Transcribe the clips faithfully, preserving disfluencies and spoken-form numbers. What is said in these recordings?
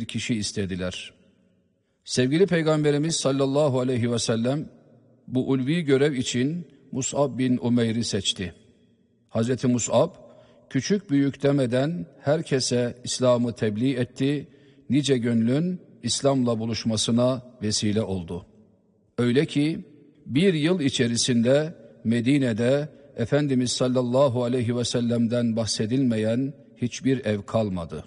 kişi istediler. Sevgili Peygamberimiz sallallahu aleyhi ve sellem bu ulvi görev için Mus'ab bin Umeyr'i seçti. Hazreti Mus'ab küçük büyük demeden herkese İslam'ı tebliğ etti, nice gönlün İslam'la buluşmasına vesile oldu. Öyle ki bir yıl içerisinde Medine'de Efendimiz sallallahu aleyhi ve sellem'den bahsedilmeyen hiçbir ev kalmadı.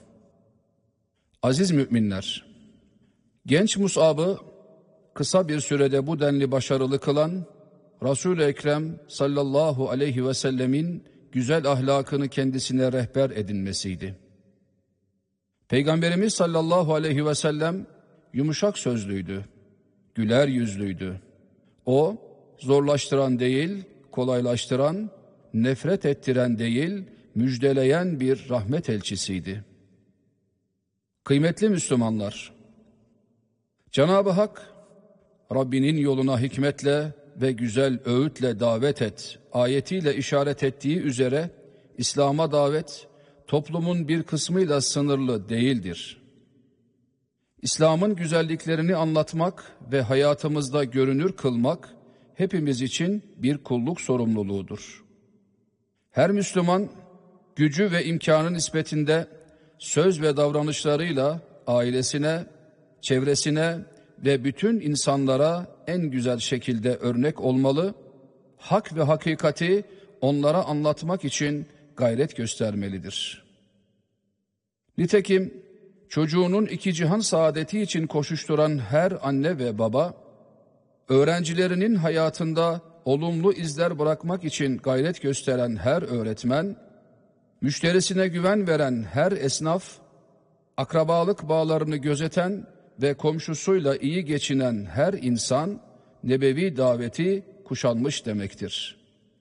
Aziz müminler, genç Mus'ab'ı kısa bir sürede bu denli başarılı kılan, Resul-i Ekrem sallallahu aleyhi ve sellemin güzel ahlakını kendisine rehber edinmesiydi. Peygamberimiz sallallahu aleyhi ve sellem yumuşak sözlüydü, güler yüzlüydü. O zorlaştıran değil, kolaylaştıran, nefret ettiren değil, müjdeleyen bir rahmet elçisiydi. Kıymetli Müslümanlar, Cenab-ı Hak, Rabbinin yoluna hikmetle ve güzel öğütle davet et ayetiyle işaret ettiği üzere İslam'a davet toplumun bir kısmıyla sınırlı değildir. İslam'ın güzelliklerini anlatmak ve hayatımızda görünür kılmak hepimiz için bir kulluk sorumluluğudur. Her Müslüman gücü ve imkanı nispetinde söz ve davranışlarıyla ailesine, çevresine ve bütün insanlara en güzel şekilde örnek olmalı, hak ve hakikati onlara anlatmak için gayret göstermelidir. Nitekim çocuğunun iki cihan saadeti için koşuşturan her anne ve baba, öğrencilerinin hayatında olumlu izler bırakmak için gayret gösteren her öğretmen, müşterisine güven veren her esnaf, akrabalık bağlarını gözeten ve komşusuyla iyi geçinen her insan, nebevi daveti kuşanmış demektir.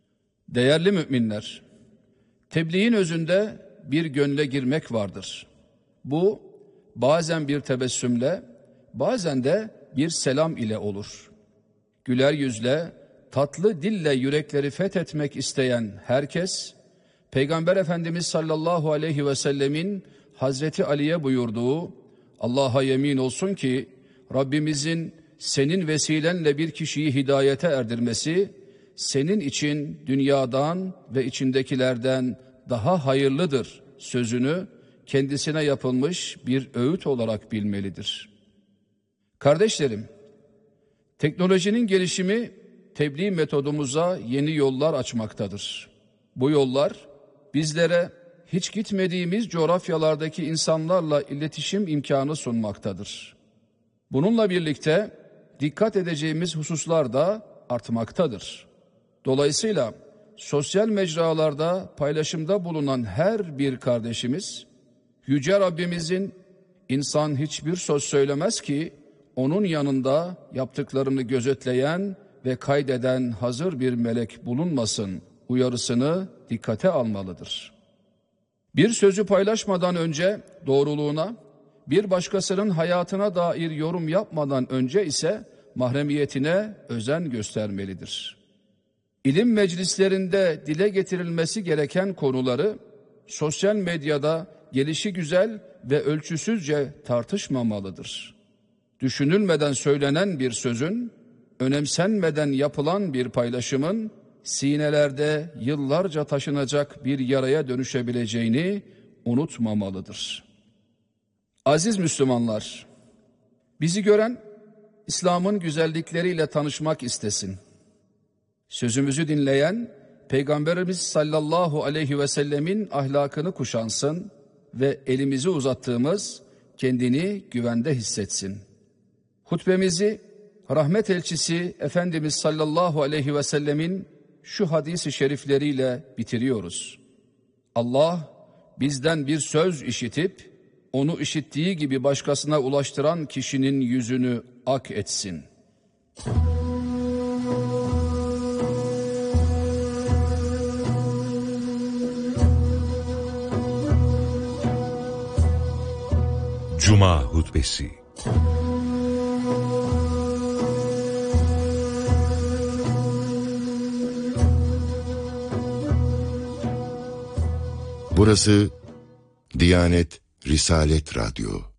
Değerli müminler, tebliğin özünde bir gönle girmek vardır. Bu, bazen bir tebessümle, bazen de bir selam ile olur. Güler yüzle, tatlı dille yürekleri fethetmek isteyen herkes, Peygamber Efendimiz sallallahu aleyhi ve sellemin Hazreti Ali'ye buyurduğu, Allah'a yemin olsun ki Rabbimizin senin vesilenle bir kişiyi hidayete erdirmesi, senin için dünyadan ve içindekilerden daha hayırlıdır sözünü kendisine yapılmış bir öğüt olarak bilmelidir. Kardeşlerim, teknolojinin gelişimi tebliğ metodumuza yeni yollar açmaktadır. Bu yollar bizlere hiç gitmediğimiz coğrafyalardaki insanlarla iletişim imkanı sunmaktadır. Bununla birlikte dikkat edeceğimiz hususlar da artmaktadır. Dolayısıyla sosyal mecralarda paylaşımda bulunan her bir kardeşimiz, Yüce Rabbimizin insan hiçbir söz söylemez ki onun yanında yaptıklarını gözetleyen ve kaydeden hazır bir melek bulunmasın uyarısını dikkate almalıdır. Bir sözü paylaşmadan önce doğruluğuna, bir başkasının hayatına dair yorum yapmadan önce ise mahremiyetine özen göstermelidir. İlim meclislerinde dile getirilmesi gereken konuları sosyal medyada gelişigüzel ve ölçüsüzce tartışmamalıdır. Düşünülmeden söylenen bir sözün, önemsenmeden yapılan bir paylaşımın sinelerde yıllarca taşınacak bir yaraya dönüşebileceğini unutmamalıdır. Aziz Müslümanlar, bizi gören İslam'ın güzellikleriyle tanışmak istesin. Sözümüzü dinleyen Peygamberimiz sallallahu aleyhi ve sellemin ahlakını kuşansın ve elimizi uzattığımız kendini güvende hissetsin. Hutbemizi rahmet elçisi Efendimiz sallallahu aleyhi ve sellemin şu hadis-i şerifleriyle bitiriyoruz. Allah bizden bir söz işitip onu işittiği gibi başkasına ulaştıran kişinin yüzünü ak etsin. Cuma hutbesi. Burası Diyanet Risalet Radyo.